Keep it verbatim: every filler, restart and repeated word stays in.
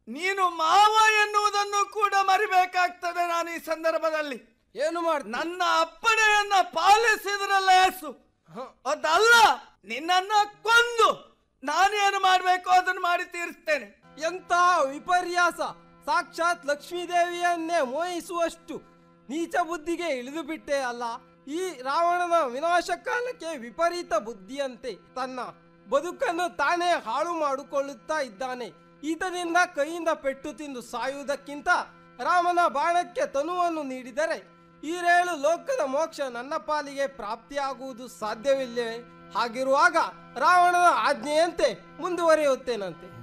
ನೀನು ಮಾವ ಎನ್ನುವುದನ್ನು ಕೂಡ ಮರಿಬೇಕಾಗ್ತದೆ. ನಾನು ಈ ಸಂದರ್ಭದಲ್ಲಿ ಏನು ಮಾಡ ನನ್ನ ಅಪ್ಪಣೆಯನ್ನ ಪಾಲಿಸಿದ್ರಲ್ಲ ಯೇಸು, ಅದಲ್ಲ ನಿನ್ನನ್ನ ಕೊಂದು ನಾನೇನು ಮಾಡ್ಬೇಕು ಅದನ್ನು ಮಾಡಿ ತೀರಿಸ್ತೇನೆ. ಎಂತ ವಿಪರ್ಯಾಸ! ಸಾಕ್ಷಾತ್ ಲಕ್ಷ್ಮೀದೇವಿಯನ್ನೇ ಮೋಹಿಸುವಷ್ಟು ನೀಚ ಬುದ್ಧಿಗೆ ಇಳಿದು ಬಿಟ್ಟೆ ಅಲ್ಲ. ಈ ರಾವಣನ ವಿನಾಶ ಕಾಲಕ್ಕೆ ವಿಪರೀತ ಬುದ್ಧಿಯಂತೆ ತನ್ನ ಬದುಕನ್ನು ತಾನೇ ಹಾಳು ಮಾಡಿಕೊಳ್ಳುತ್ತಾ ಇದ್ದಾನೆ. ಈತನಿಂದ ಕೈಯಿಂದ ಪೆಟ್ಟು ತಿಂದು ಸಾಯುವುದಕ್ಕಿಂತ ರಾಮನ ಬಾಣಕ್ಕೆ ತನುವನ್ನು ನೀಡಿದರೆ ಈರೇಳು ಲೋಕದ ಮೋಕ್ಷ ನನ್ನ ಪಾಲಿಗೆ ಪ್ರಾಪ್ತಿಯಾಗುವುದು ಸಾಧ್ಯವಿಲ್ಲವೇ? ಹಾಗಿರುವಾಗ ರಾವಣನ ಆಜ್ಞೆಯಂತೆ ಮುಂದುವರಿಯುತ್ತೇನಂತೆ.